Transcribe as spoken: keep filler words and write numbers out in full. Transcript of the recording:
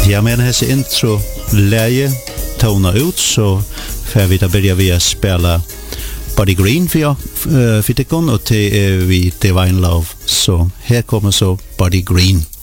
Ja, men hese intro läge tona ut så får vi da börja vi att spela Buddy Green för jag uh, för det kon och till uh, vi Divine Love. Så här kommer så Buddy Green.